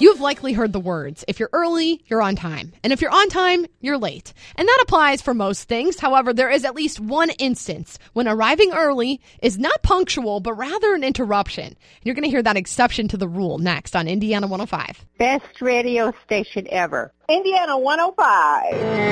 You've likely heard the words, if you're early, you're on time. And if you're on time, you're late. And that applies for most things. However, there is at least one instance when arriving early is not punctual, but rather an interruption. And you're going to hear that exception to the rule next on Indiana 105. Best radio station ever. Indiana 105.